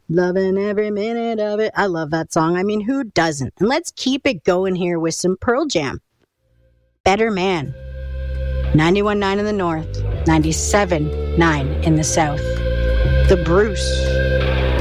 Loving every minute of it. I love that song. I mean, who doesn't? And let's keep it going here with some Pearl Jam. Better Man. 91.9 in the north, 97.9 in the south. The Bruce.